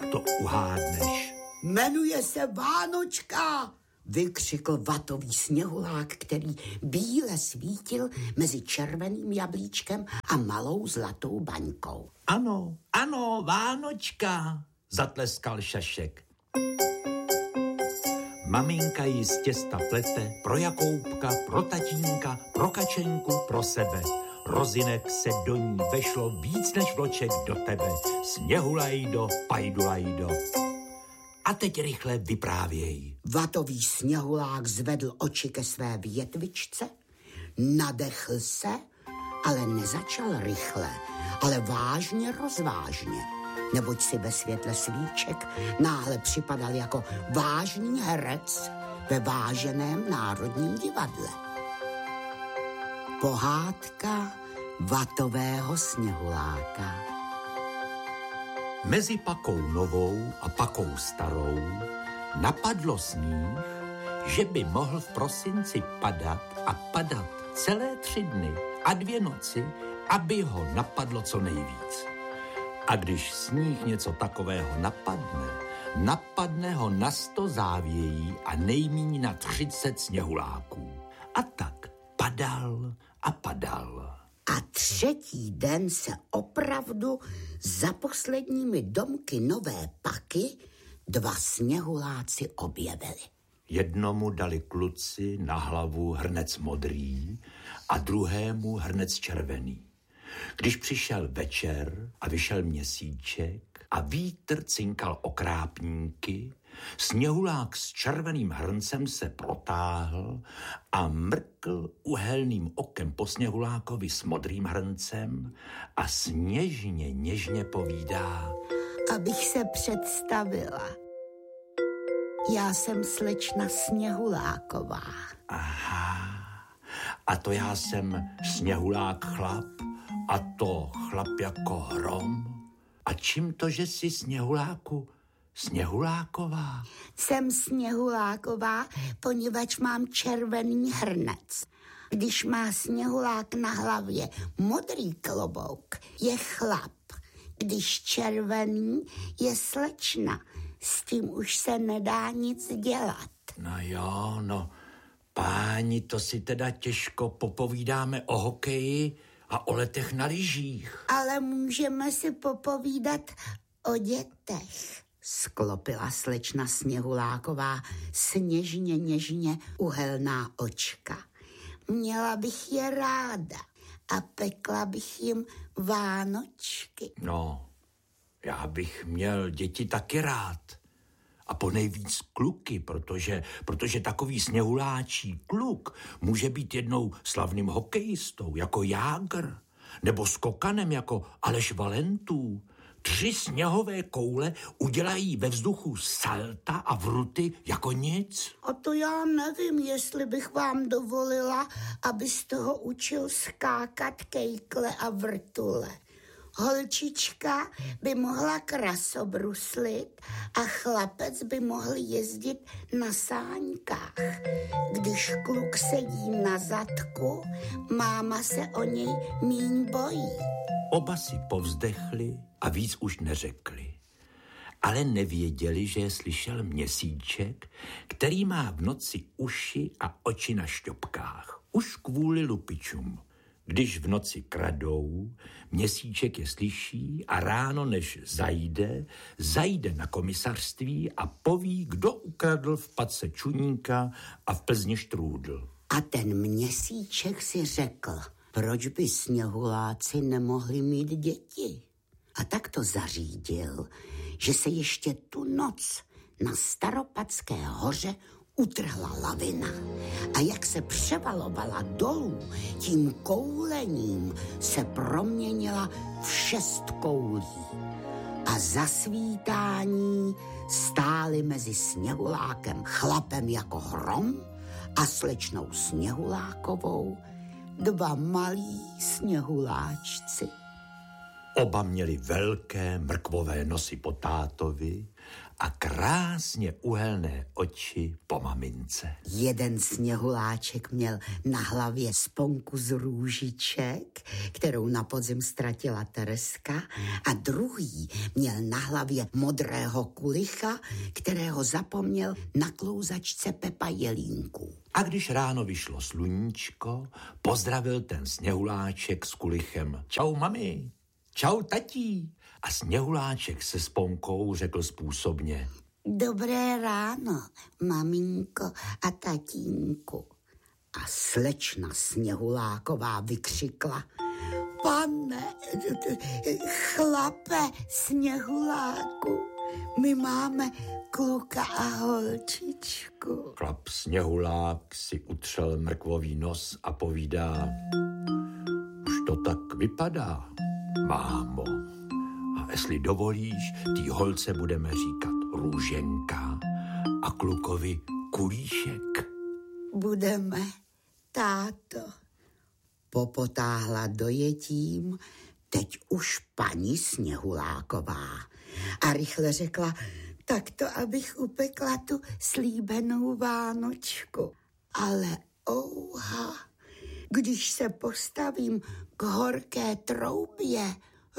to uhádneš? Jmenuje se Vánočka, vykřikl vatový sněhulák, který bíle svítil mezi červeným jablíčkem a malou zlatou baňkou. Ano, Vánočka, zatleskal Šašek. Maminka ji z těsta plete pro Jakoubka, pro tatínka, pro Kačenku, pro sebe. Rozinek se do ní vešlo víc než vloček do tebe. Sněhulajdo, pajdulajdo. A teď rychle vyprávěj. Vatový sněhulák zvedl oči ke své větvičce, nadechl se, ale nezačal rychle, ale vážně rozvážně, neboť si ve světle svíček náhle připadal jako vážný herec ve váženém Národním divadle. Pohádka vatového sněhuláka. Mezi pakou novou a pakou starou napadlo sníh, že by mohl v prosinci padat a padat celé 3 dny a 2 noci, aby ho napadlo co nejvíc. A když sníh něco takového napadne ho na 100 závějí a nejmíň na 30 sněhuláků. A tak padal a padal. A 3. den se opravdu za posledními domky nové paky 2 sněhuláci objevili. Jednomu dali kluci na hlavu hrnec modrý a druhému hrnec červený. Když přišel večer a vyšel měsíček a vítr cinkal okrápníky, sněhulák s červeným hrncem se protáhl a mrkl uhelným okem po sněhulákovi s modrým hrncem a něžně povídá: Abych se představila. Já jsem slečna Sněhuláková. Aha, a to já jsem sněhulák chlap, a to chlap jako hrom. A čím to, že jsi sněhuláku Sněhuláková? Jsem Sněhuláková, poněvadž mám červený hrnec. Když má sněhulák na hlavě modrý klobouk, je chlap. Když červený, je slečna. S tím už se nedá nic dělat. No jo, páni, to si teda těžko popovídáme o hokeji a o letech na lyžích. Ale můžeme si popovídat o dětech, sklopila slečna Sněhuláková něžně uhelná očka. Měla bych je ráda a pekla bych jim vánočky. No, já bych měl děti taky rád. A ponejvíc kluky, protože takový sněhuláčí kluk může být jednou slavným hokejistou jako Jágr, nebo skokanem jako Aleš Valentů. 3 sněhové koule udělají ve vzduchu salta a vruty jako nic. A to já nevím, jestli bych vám dovolila, abyste ho učil skákat kejkle a vrtule. Holčička by mohla krasobruslit a chlapec by mohl jezdit na sáňkách. Když kluk sedí na zadku, máma se o něj míň bojí. Oba si povzdechli a víc už neřekli. Ale nevěděli, že je slyšel měsíček, který má v noci uši a oči na šťopkách. Už kvůli lupičům. Když v noci kradou, měsíček je slyší a ráno, než zajde na komisařství a poví, kdo ukradl v Patce čuníka a v Plzni štrůdl. A ten měsíček si řekl, proč by sněhuláci nemohli mít děti? A tak to zařídil, že se ještě tu noc na Staropatské hoře utrhla lavina a jak se převalovala dolů, tím koulením se proměnila v 6 koulí. A za svítání stáli mezi sněhulákem chlapem jako hrom a slečnou Sněhulákovou 2 malí sněhuláčci. Oba měli velké mrkvové nosy po tátovi a krásně uhelné oči po mamince. Jeden sněhuláček měl na hlavě sponku z růžiček, kterou na podzim ztratila Tereska, a druhý měl na hlavě modrého kulicha, kterého zapomněl na klouzačce Pepa Jelínku. A když ráno vyšlo sluníčko, pozdravil ten sněhuláček s kulichem: Čau mami, čau tatí. A sněhuláček se sponkou řekl způsobně: Dobré ráno, maminko a tatínku. A slečna Sněhuláková vykřikla: Pane, chlape Sněhuláku, my máme kluka a holčičku. Chlap Sněhulák si utřel mrkvový nos a povídá: Už to tak vypadá, mámo. A jestli dovolíš, tý holce budeme říkat Růženka a klukovi Kulíšek. Budeme, táto. Popotáhla dojetím teď už paní Sněhuláková a rychle řekla: Tak to, abych upekla tu slíbenou vánočku. Ale ouha, když se postavím k horké troubě,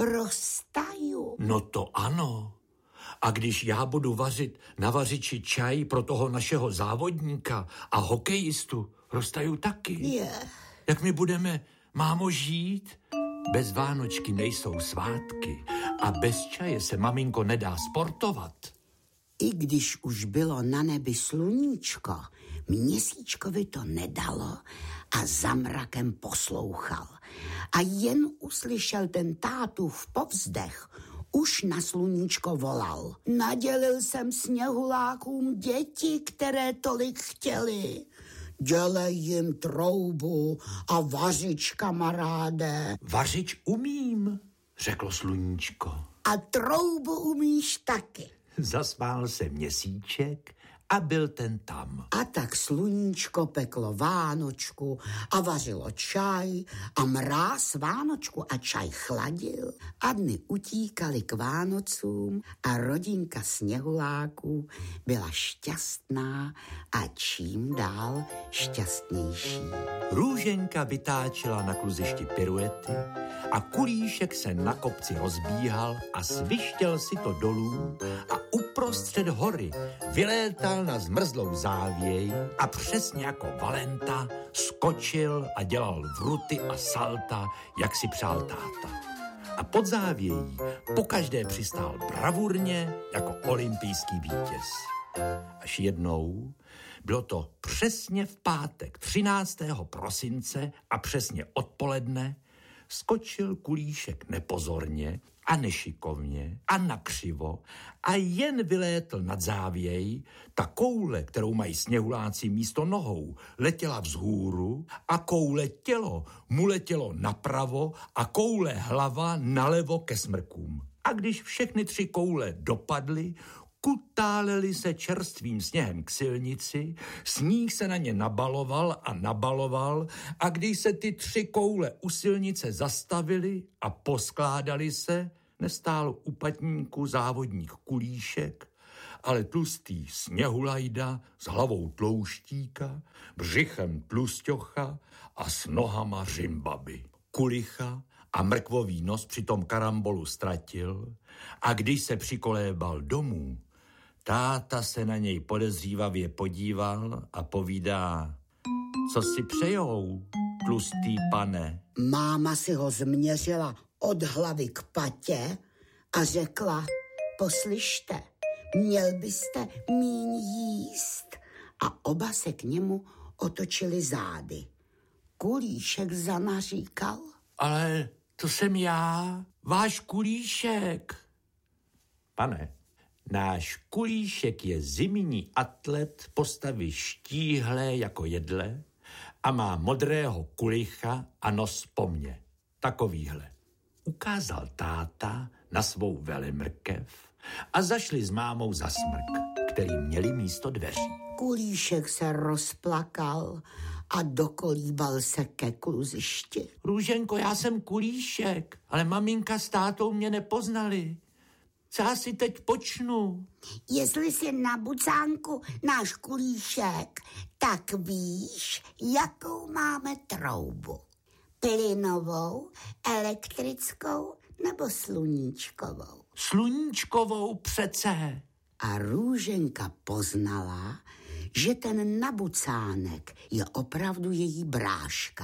roztaju. No to ano. A když já budu vařit na vařiči čaj pro toho našeho závodníka a hokejistu, roztaju taky. Jak my budeme, mámo, žít? Bez Vánočky nejsou svátky a bez čaje se, maminko, nedá sportovat. I když už bylo na nebi sluníčko, Měsíčkovi to nedalo a za mrakem poslouchal. A jen uslyšel ten tátův povzdech, už na sluníčko volal: Nadělil jsem Sněhulákům děti, které tolik chtěli. Dělej jim troubu a vařič, kamaráde. Vařič umím, řeklo sluníčko. A troubu umíš taky. Zasmál se Měsíček a byl ten tam. A tak sluníčko peklo vánočku a vařilo čaj a mráz vánočku a čaj chladil a dny utíkaly k Vánocům a rodinka Sněhuláků byla šťastná a čím dál šťastnější. Růženka vytáčela na kluzišti piruety a Kulíšek se na kopci rozbíhal a svištěl si to dolů a uprostřed hory vylétal na zmrzlou závěj a přesně jako Valenta skočil a dělal vruty a salta, jak si přál táta. A pod závějí pokaždé přistál bravurně jako olympijský vítěz. Až jednou, bylo to přesně v pátek 13. prosince a přesně odpoledne, skočil Kulíšek nepozorně a nešikovně a nakřivo a jen vylétl nad závěj. Ta koule, kterou mají Sněhuláci místo nohou, letěla vzhůru a koule tělo mu letělo napravo a koule hlava nalevo ke smrkům. A když všechny 3 koule dopadly, kutáleli se čerstvým sněhem k silnici, sníh se na ně nabaloval a nabaloval a když se ty 3 koule u silnice zastavily a poskládali se, nestál u patníku závodník Kulíšek, ale tlustý Sněhulajda s hlavou tlouštíka, břichem tlusťocha a s nohama řimbaby. Kulicha a mrkvový nos při tom karambolu ztratil a když se přikolébal domů, táta se na něj podezřívavě podíval a povídá: Co si přejou, tlustý pane? Máma si ho změřila od hlavy k patě a řekla: Poslyšte, měl byste míň jíst. A oba se k němu otočili zády. Kulíšek zanaříkal: Ale to jsem já, váš Kulíšek. Pane, náš Kulíšek je zimní atlet postavy štíhlé jako jedle a má modrého kulicha a nos po mně. Takovýhle. Ukázal táta na svou velemrkev a zašli s mámou za smrk, který měli místo dveří. Kulíšek se rozplakal a dokolíbal se ke kluzišti. Růženko, já jsem Kulíšek, ale maminka s tátou mě nepoznali. Co já si teď počnu? Jestli si na bucánku náš kulíšek, tak víš, jakou máme troubu. Plynovou, elektrickou nebo sluníčkovou? Sluníčkovou přece. A Růženka poznala, že ten nabucánek je opravdu její bráška.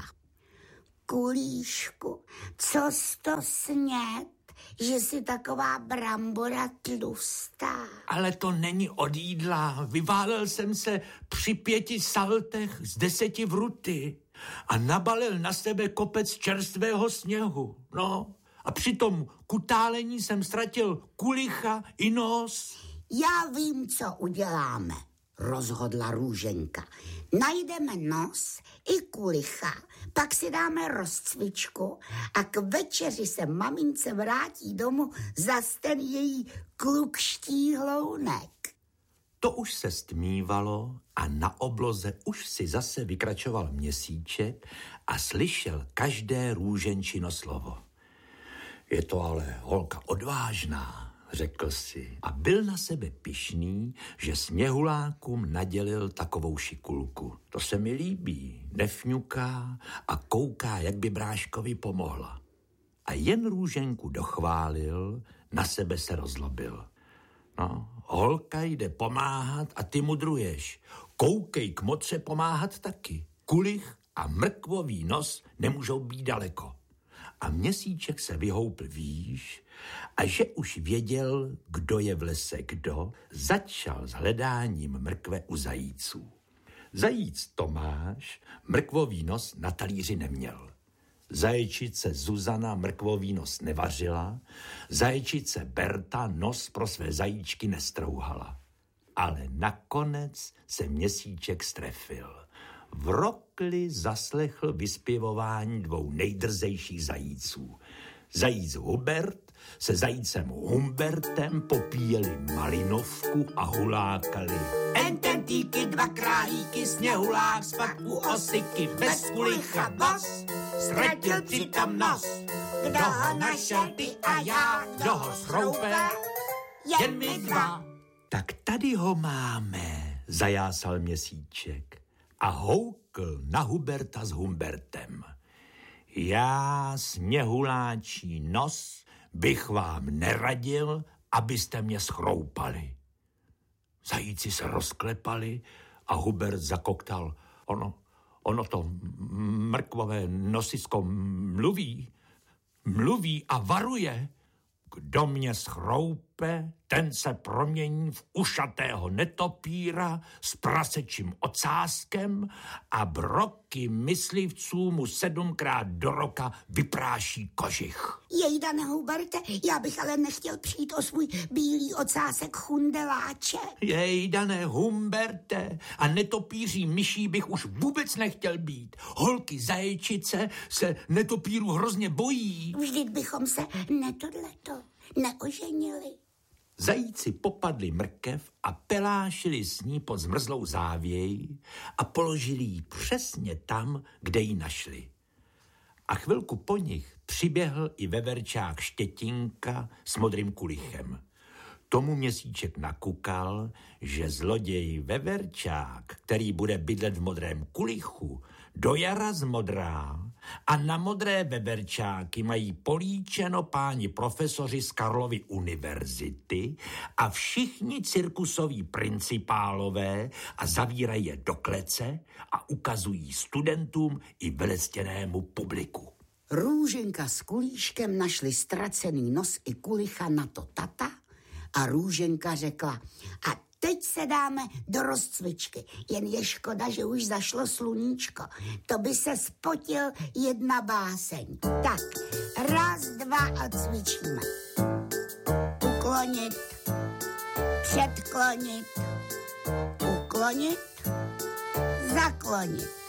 Kulíšku, co jsi to sněd, že jsi taková brambora tlustá? Ale to není od jídla. Vyválel jsem se při 5 saltech z 10 vruty a nabalil na sebe kopec čerstvého sněhu. No, a při tom kutálení jsem ztratil kulicha i nos. Já vím, co uděláme, rozhodla Růženka. Najdeme nos i kulicha, pak si dáme rozcvičku a k večeři se mamince vrátí domů zas ten její klukští hlounek. To už se stmívalo a na obloze už si zase vykračoval Měsíček a slyšel každé Růženčino slovo. Je to ale holka odvážná, řekl si, a byl na sebe pyšný, že sněhulákům nadělil takovou šikulku. To se mi líbí, nefňuká a kouká, jak by bráškovi pomohla. A jen Růženku dochválil, na sebe se rozlobil. No, holka jde pomáhat a ty mudruješ. Koukej k motře pomáhat taky. Kulich a mrkvový nos nemůžou být daleko. A Měsíček se vyhoupl výš a že už věděl, kdo je v lese kdo, začal s hledáním mrkve u zajíců. Zajíc Tomáš mrkvový nos na talíři neměl. Zaječnice Zuzana mrkvový nos nevařila, zaječnice Berta nos pro své zajíčky nestrouhala. Ale nakonec se Měsíček strefil. V rokli zaslechl vyspěvování 2 nejdrzejších zajíců. Zajíc Hubert se zajícem Humbertem popíjeli malinovku a hulákali. Ententíky, 2 králíky, sněhulák spak u osiky, bez kulicha bos, ztratil přitom nos. Kdo ho našel, ty a já, Kdo ho schroupe, jen my 2. Tak tady ho máme, zajásal Měsíček a houkl na Huberta s Humbertem. Já, sněhuláčí nos, bych vám neradil, abyste mě schroupali. Zajíci se rozklepali a Hubert zakoktal. Ono to mrkvové nosisko mluví a varuje. Kdo mě schroupe, ten se promění v ušatého netopíra s prasečím ocáskem a broky myslivců mu 7krát do roka vypráší kožich. Jejdane Huberte, já bych ale nechtěl přijít o svůj bílý ocásek chundeláče. Jejdane Humberte, a netopíří myší bych už vůbec nechtěl být. Holky zaječnice se netopíru hrozně bojí. Vždyť bychom se neoženili. Zajíci popadli mrkev a pelášili s ní pod zmrzlou závěj a položili ji přesně tam, kde ji našli. A chvilku po nich přiběhl i veverčák Štětinka s modrým kulichem. Tomu Měsíček nakukal, že zloděj veverčák, který bude bydlet v modrém kulichu, do jara zmodrá a na modré veverčáky mají políčeno páni profesoři z Karlovy univerzity a všichni cirkusoví principálové a zavírají je do klece a ukazují studentům i velectěnému publiku. Růženka s kulíškem našli ztracený nos i kulicha na to tata a Růženka řekla: a teď se dáme do rozcvičky. Jen je škoda, že už zašlo sluníčko. To by se spotil jedna báseň. Tak, 1, 2 a cvičíme. Uklonit, předklonit, uklonit, zaklonit.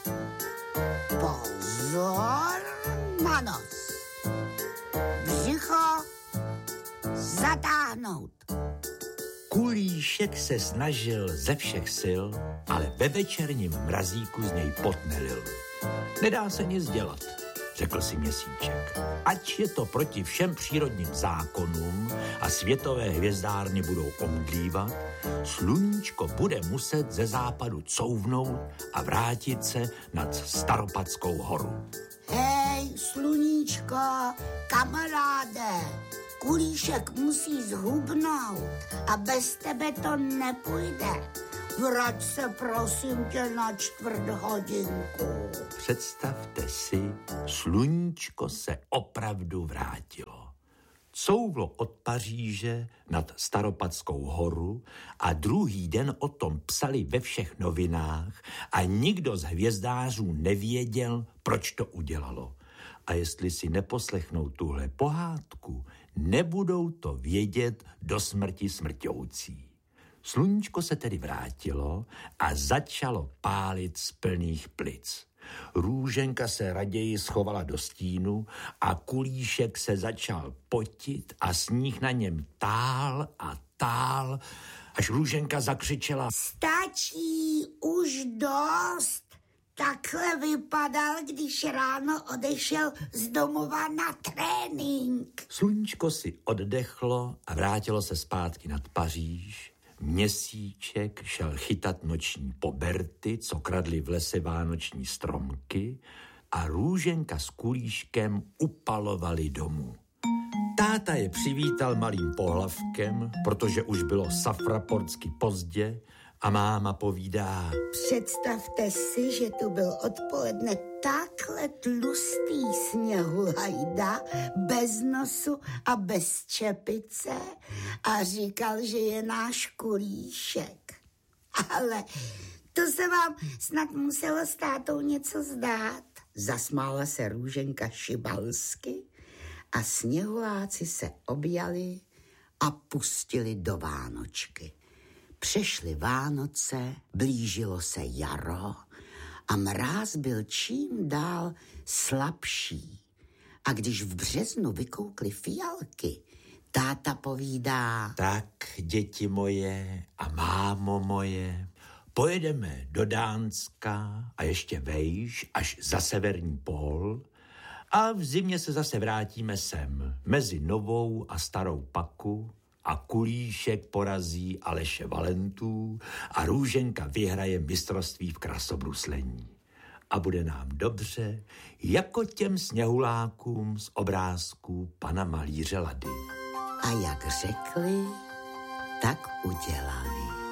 Pozor na nos. Břicho zatáhnout. Kulíšek se snažil ze všech sil, ale ve večerním mrazíku z něj pot nelil. Nedá se nic dělat. řekl si Měsíček. Ať je to proti všem přírodním zákonům a světové hvězdárny budou omdlívat, sluníčko bude muset ze západu couvnout a vrátit se nad Staropadskou horu. Hej, sluníčko, kamaráde, Kulíšek musí zhubnout a bez tebe to nepůjde. Vrať se, prosím tě, na 1/4 hodiny. Představte si, sluníčko se opravdu vrátilo. Couvlo od Paříže nad Staropadskou horu a druhý den o tom psali ve všech novinách a nikdo z hvězdářů nevěděl, proč to udělalo. A jestli si neposlechnou tuhle pohádku, nebudou to vědět do smrti smrťoucí. Sluníčko se tedy vrátilo a začalo pálit z plných plic. Růženka se raději schovala do stínu a Kulíšek se začal potit a sníh na něm tál a tál, až Růženka zakřičela: Stačí, už dost. Takhle vypadal, když ráno odešel z domova na trénink. Sluníčko si oddechlo a vrátilo se zpátky nad Paříž. Měsíček šel chytat noční poberty, co kradli v lese vánoční stromky, a Růženka s Kulíškem upalovali domů. Táta je přivítal malým pohlavkem, protože už bylo safraportsky pozdě, a máma povídá: Představte si, že tu byl odpoledne takhle tlustý sněhulajda, bez nosu a bez čepice, a říkal, že je náš Kulíšek. Ale to se vám snad muselo s tátou něco zdát. Zasmála se Růženka šibalsky a sněhuláci se objali a pustili do Vánočky. Přešly Vánoce, blížilo se jaro a mráz byl čím dál slabší. A když v březnu vykoukly fialky, táta povídá: Tak, děti moje a mámo moje, pojedeme do Dánska a ještě vejš až za severní pól a v zimě se zase vrátíme sem, mezi Novou a Starou Paku, a Kulíšek porazí Aleše Valentů a Růženka vyhraje mistrovství v krasobruslení. A bude nám dobře, jako těm sněhulákům z obrázků pana malíře Lady. A jak řekli, tak udělali.